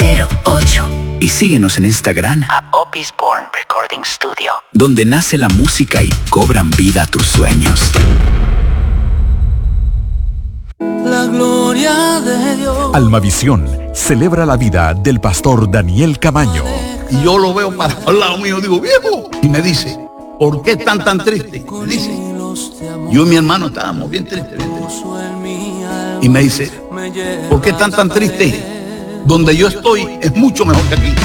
08. Y síguenos en Instagram a Opis Born Recording Studio, donde nace la música y cobran vida tus sueños. La gloria de Dios. Almavisión celebra la vida del pastor Daniel Camaño. Y yo lo veo para al lado mío, digo, viejo. Y me dice, ¿por qué están tan tristes? Me dice, yo y mi hermano estábamos bien tristes. Y me dice, ¿por qué están tan tristes? Donde yo estoy es mucho mejor que aquí.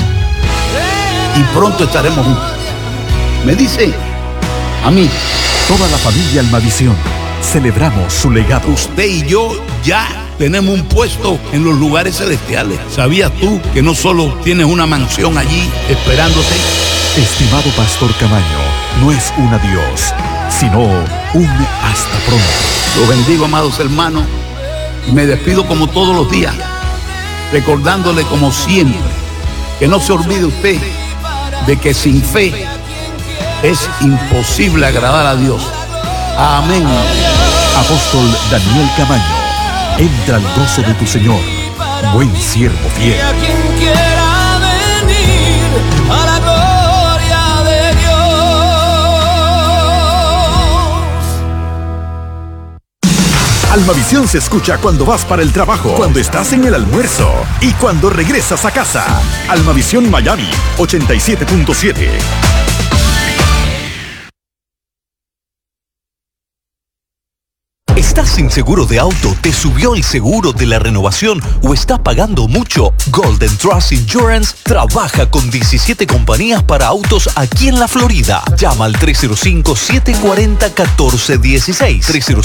Y pronto estaremos juntos. Me dice, a mí. Toda la familia Almavisión celebramos su legado. Usted y yo ya tenemos un puesto en los lugares celestiales. ¿Sabías tú que no solo tienes una mansión allí esperándote? Estimado pastor Camaño, no es un adiós, sino un hasta pronto. Los bendigo, amados hermanos, y me despido como todos los días, recordándole como siempre que no se olvide usted de que sin fe es imposible agradar a Dios. Amén. Apóstol Daniel Camaño, entra al gozo de tu Señor, buen siervo fiel. A quien quiera venir a la gloria de Dios. Almavisión se escucha cuando vas para el trabajo, cuando estás en el almuerzo y cuando regresas a casa. Almavisión Miami 87.7. ¿Estás sin seguro de auto? ¿Te subió el seguro de la renovación o estás pagando mucho? Golden Trust Insurance trabaja con 17 compañías para autos aquí en la Florida. Llama al 305-740-1416.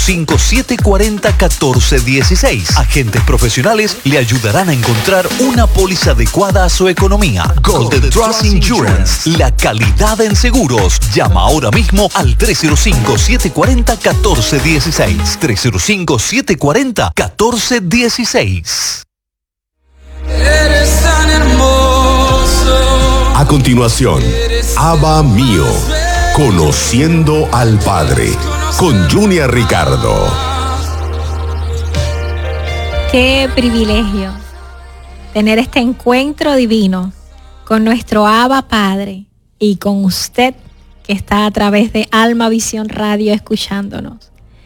305-740-1416. Agentes profesionales le ayudarán a encontrar una póliza adecuada a su economía. Golden Trust Insurance, la calidad en seguros. Llama ahora mismo al 305-740-1416. 305-740-1416. Eres tan hermoso. A continuación, Abba Mío, Conociendo al Padre, con Junior Ricardo. Qué privilegio tener este encuentro divino con nuestro Abba Padre y con usted que está a través de Almavisión Radio escuchándonos.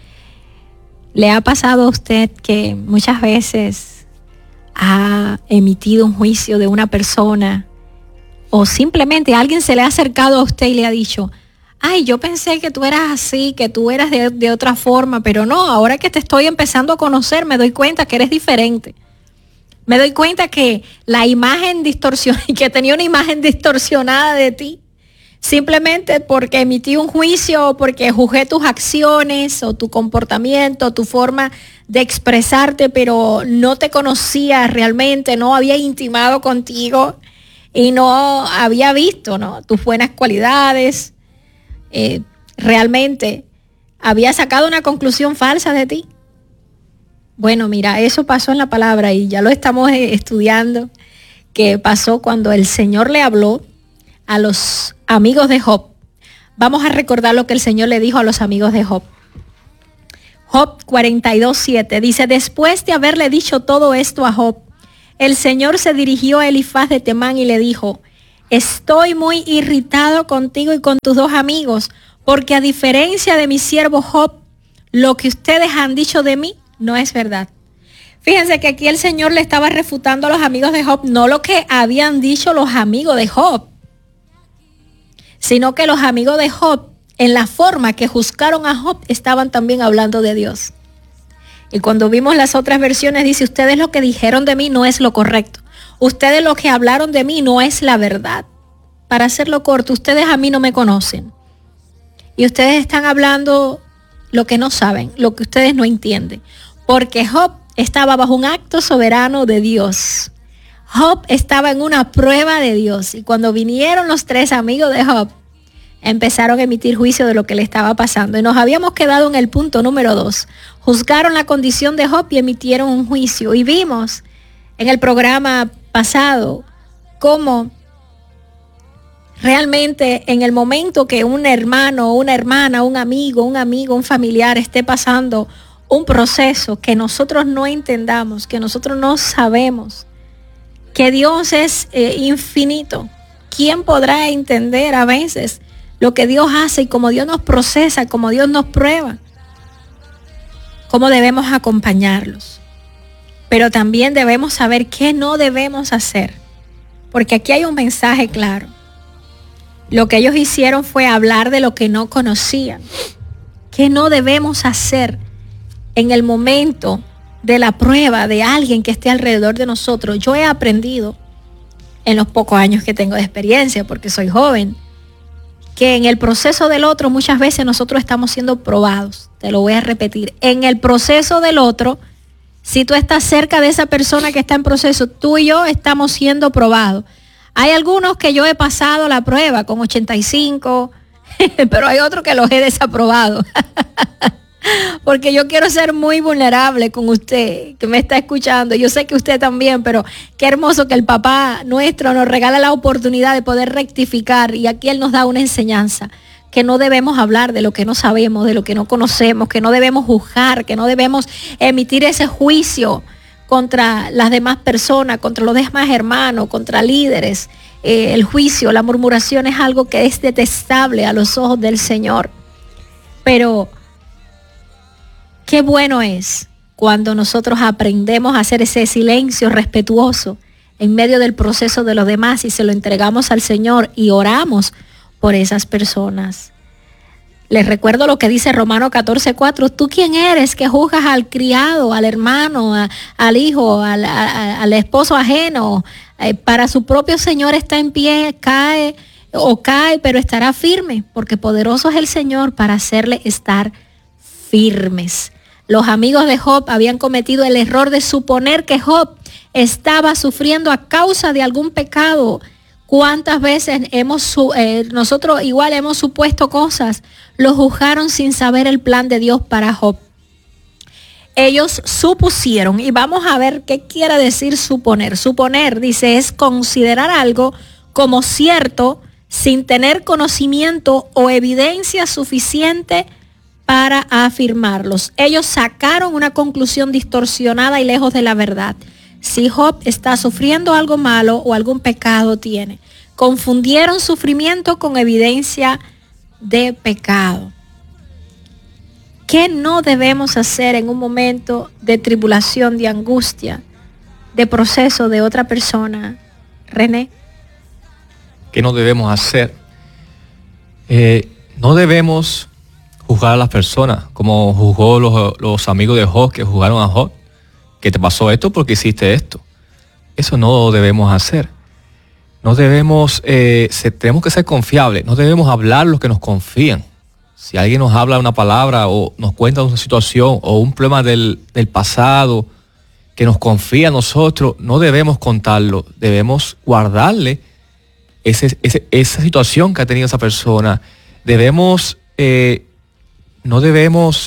¿Le ha pasado a usted que muchas veces ha emitido un juicio de una persona o simplemente alguien se le ha acercado a usted y le ha dicho, ay, yo pensé que tú eras así, que tú eras de otra forma, pero no, ahora que te estoy empezando a conocer me doy cuenta que eres diferente? Me doy cuenta que la imagen distorsionada, que tenía una imagen distorsionada de ti, simplemente porque emití un juicio o porque juzgué tus acciones o tu comportamiento, tu forma de expresarte, pero no te conocía realmente, no había intimado contigo y no había visto, ¿no?, tus buenas cualidades. Realmente había sacado una conclusión falsa de ti. Bueno, mira, eso pasó en la palabra y ya lo estamos estudiando, que pasó cuando el Señor le habló a los amigos de Job. Vamos a recordar lo que el Señor le dijo a los amigos de Job. Job 42:7 dice, después de haberle dicho todo esto a Job, el Señor se dirigió a Elifaz de Temán y le dijo, estoy muy irritado contigo y con tus dos amigos, porque a diferencia de mi siervo Job, lo que ustedes han dicho de mí no es verdad. Fíjense que aquí el Señor le estaba refutando a los amigos de Job, no lo que habían dicho los amigos de Job, sino que los amigos de Job, en la forma que juzgaron a Job, estaban también hablando de Dios. Y cuando vimos las otras versiones, dice, ustedes lo que dijeron de mí no es lo correcto. Ustedes lo que hablaron de mí no es la verdad. Para hacerlo corto, ustedes a mí no me conocen. Y ustedes están hablando lo que no saben, lo que ustedes no entienden. Porque Job estaba bajo un acto soberano de Dios. Job estaba en una prueba de Dios. Y cuando vinieron los tres amigos de Job, empezaron a emitir juicio de lo que le estaba pasando. Y nos habíamos quedado en el punto número 2. Juzgaron la condición de Job y emitieron un juicio. Y vimos en el programa pasado cómo realmente en el momento que un hermano, una hermana, un amigo, un familiar esté pasando un proceso que nosotros no entendamos, que nosotros no sabemos, que Dios es infinito. ¿Quién podrá entender a veces lo que Dios hace y cómo Dios nos procesa, cómo Dios nos prueba? ¿Cómo debemos acompañarlos? Pero también debemos saber qué no debemos hacer. Porque aquí hay un mensaje claro. Lo que ellos hicieron fue hablar de lo que no conocían. ¿Qué no debemos hacer en el momento de la prueba de alguien que esté alrededor de nosotros? Yo he aprendido en los pocos años que tengo de experiencia, porque soy joven, que en el proceso del otro muchas veces nosotros estamos siendo probados. Te lo voy a repetir. En el proceso del otro, si tú estás cerca de esa persona que está en proceso, tú y yo estamos siendo probados. Hay algunos que yo he pasado la prueba con 85, pero hay otros que los he desaprobado. Porque yo quiero ser muy vulnerable con usted, que me está escuchando. Yo sé que usted también, pero qué hermoso que el papá nuestro nos regala la oportunidad de poder rectificar. Y aquí él nos da una enseñanza, que no debemos hablar de lo que no sabemos, de lo que no conocemos, que no debemos juzgar, que no debemos emitir ese juicio contra las demás personas, contra los demás hermanos, contra líderes. El juicio, la murmuración es algo que es detestable a los ojos del Señor. Pero qué bueno es cuando nosotros aprendemos a hacer ese silencio respetuoso en medio del proceso de los demás y se lo entregamos al Señor y oramos por esas personas. Les recuerdo lo que dice Romanos 14:4. ¿Tú quién eres que juzgas al criado, al hermano, al hijo, al esposo ajeno? Para su propio Señor está en pie, cae, pero estará firme, porque poderoso es el Señor para hacerle estar firmes. Los amigos de Job habían cometido el error de suponer que Job estaba sufriendo a causa de algún pecado. ¿Cuántas veces nosotros igual hemos supuesto cosas? Lo juzgaron sin saber el plan de Dios para Job. Ellos supusieron, y vamos a ver qué quiere decir suponer. Suponer, dice, es considerar algo como cierto sin tener conocimiento o evidencia suficiente para afirmarlos. Ellos sacaron una conclusión distorsionada y lejos de la verdad. Si Job está sufriendo algo malo o algún pecado tiene. Confundieron sufrimiento con evidencia de pecado. ¿Qué no debemos hacer en un momento de tribulación, de angustia, de proceso de otra persona? René. ¿Qué no debemos hacer? No debemos juzgar a las personas como juzgó los amigos de Job, que juzgaron a Job. ¿Qué te pasó esto porque hiciste esto? Eso no debemos hacer. No debemos, tenemos que ser confiables. No debemos hablar los que nos confían. Si alguien nos habla una palabra o nos cuenta una situación o un problema del pasado que nos confía a nosotros, no debemos contarlo. Debemos guardarle esa situación que ha tenido esa persona. No debemos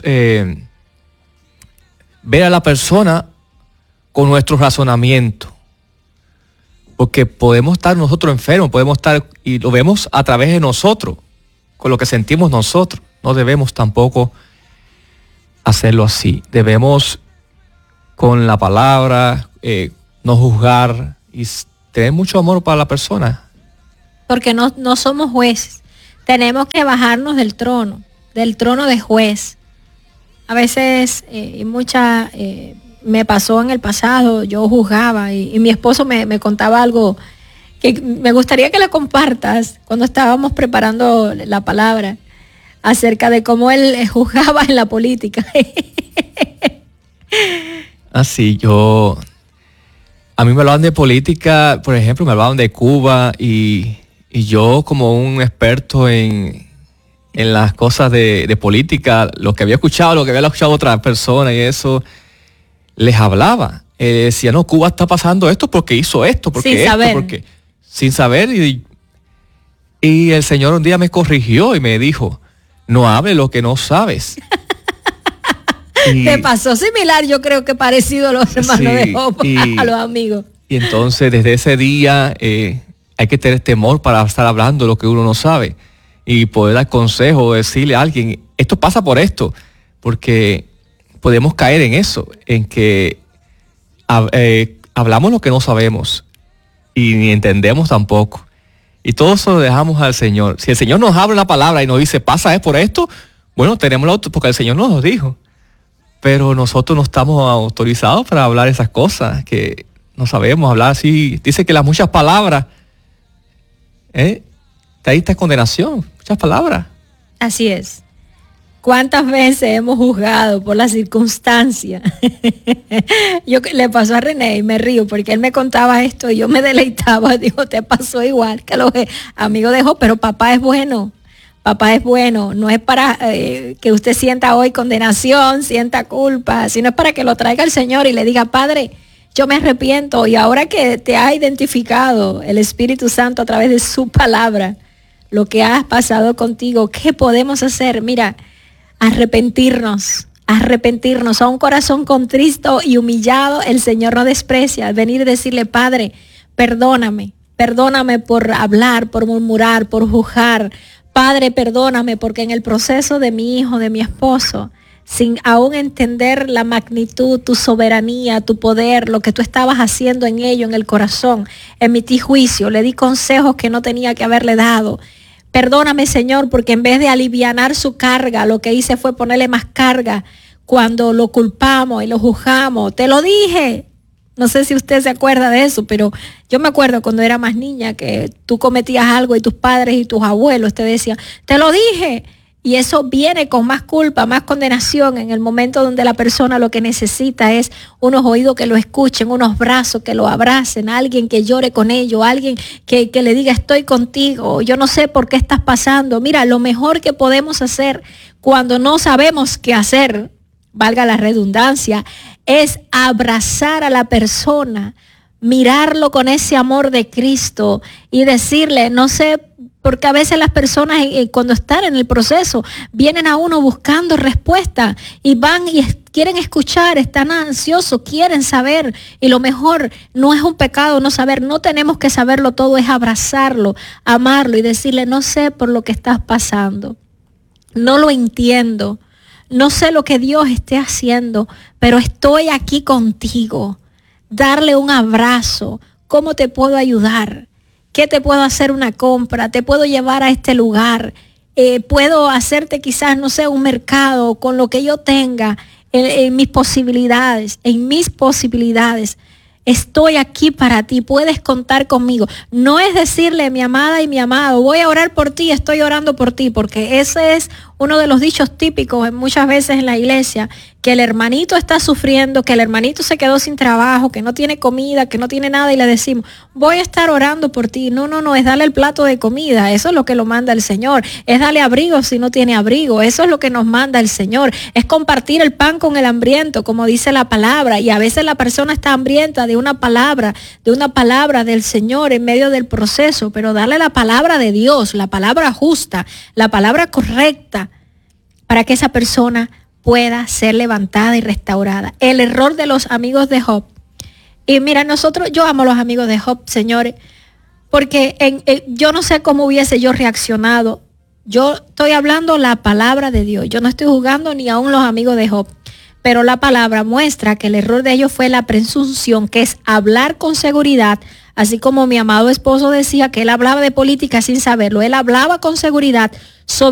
ver a la persona con nuestro razonamiento, porque podemos estar nosotros enfermos, podemos estar, y lo vemos a través de nosotros, con lo que sentimos nosotros. No debemos tampoco hacerlo así. Debemos con la palabra no juzgar y tener mucho amor para la persona. Porque no somos jueces. Tenemos que bajarnos del trono de juez. A veces me pasó en el pasado, yo juzgaba y mi esposo me contaba algo que me gustaría que le compartas cuando estábamos preparando la palabra acerca de cómo él juzgaba en la política. Así, a mí me hablaban de política, por ejemplo, me hablaban de Cuba y yo como un experto en las cosas de política, lo que había escuchado otras personas y eso, les hablaba. Decía, no, Cuba está pasando esto porque hizo esto, sin saber. Y el Señor un día me corrigió y me dijo, no hable lo que no sabes. Te pasó similar, yo creo que parecido a los hermanos de Job, a los amigos. Y entonces desde ese día hay que tener temor para estar hablando lo que uno no sabe y poder dar consejo, decirle a alguien, esto pasa por esto, porque podemos caer en eso, en que hablamos lo que no sabemos y ni entendemos tampoco. Y todo eso lo dejamos al Señor. Si el Señor nos habla una palabra y nos dice, pasa es por esto, bueno, tenemos la autoridad, porque el Señor nos lo dijo. Pero nosotros no estamos autorizados para hablar esas cosas, que no sabemos hablar así. Dice que las muchas palabras, te diste condenación, muchas palabras. Así es. ¿Cuántas veces hemos juzgado por las circunstancias? Yo le pasó a René y me río porque él me contaba esto y yo me deleitaba. Digo, te pasó igual que los amigos de Job, pero papá es bueno. Papá es bueno. No es para que usted sienta hoy condenación, sienta culpa, sino es para que lo traiga el Señor y le diga, Padre, yo me arrepiento. Y ahora que te ha identificado el Espíritu Santo a través de su palabra, lo que has pasado contigo, ¿qué podemos hacer? Mira, arrepentirnos a un corazón contristo y humillado. El Señor no desprecia. Venir y decirle, Padre, perdóname por hablar, por murmurar, por juzgar. Padre, perdóname porque en el proceso de mi hijo, de mi esposo, sin aún entender la magnitud, tu soberanía, tu poder, lo que tú estabas haciendo en ello, en el corazón, emití juicio, le di consejos que no tenía que haberle dado. Perdóname, Señor, porque en vez de alivianar su carga, lo que hice fue ponerle más carga cuando lo culpamos y lo juzgamos. Te lo dije. No sé si usted se acuerda de eso, pero yo me acuerdo cuando era más niña que tú cometías algo y tus padres y tus abuelos te decían, te lo dije. Y eso viene con más culpa, más condenación en el momento donde la persona lo que necesita es unos oídos que lo escuchen, unos brazos que lo abracen, alguien que llore con ello, alguien que le diga estoy contigo, yo no sé por qué estás pasando. Mira, lo mejor que podemos hacer cuando no sabemos qué hacer, valga la redundancia, es abrazar a la persona, mirarlo con ese amor de Cristo y decirle, no sé, porque a veces las personas cuando están en el proceso vienen a uno buscando respuesta y van y quieren escuchar, están ansiosos, quieren saber, y lo mejor no es un pecado no saber, no tenemos que saberlo todo, es abrazarlo, amarlo y decirle, no sé por lo que estás pasando, no lo entiendo, no sé lo que Dios esté haciendo, pero estoy aquí contigo. Darle un abrazo. ¿Cómo te puedo ayudar? ¿Qué te puedo hacer una compra? ¿Te puedo llevar a este lugar? ¿Puedo hacerte quizás, no sé, un mercado con lo que yo tenga en mis posibilidades? Estoy aquí para ti, puedes contar conmigo. No es decirle, mi amada y mi amado, voy a orar por ti, estoy orando por ti, porque ese es uno de los dichos típicos muchas veces en la iglesia, que el hermanito está sufriendo, que el hermanito se quedó sin trabajo, que no tiene comida, que no tiene nada y le decimos, voy a estar orando por ti. No, es darle el plato de comida, eso es lo que lo manda el Señor, es darle abrigo si no tiene abrigo, eso es lo que nos manda el Señor, es compartir el pan con el hambriento, como dice la palabra, y a veces la persona está hambrienta de una palabra del Señor en medio del proceso, pero darle la palabra de Dios, la palabra justa, la palabra correcta, para que esa persona pueda ser levantada y restaurada. El error de los amigos de Job. Y mira, yo amo a los amigos de Job, señores, porque yo no sé cómo hubiese yo reaccionado. Yo estoy hablando la palabra de Dios. Yo no estoy jugando ni aún los amigos de Job. Pero la palabra muestra que el error de ellos fue la presunción, que es hablar con seguridad, así como mi amado esposo decía que él hablaba de política sin saberlo. Él hablaba con seguridad sobre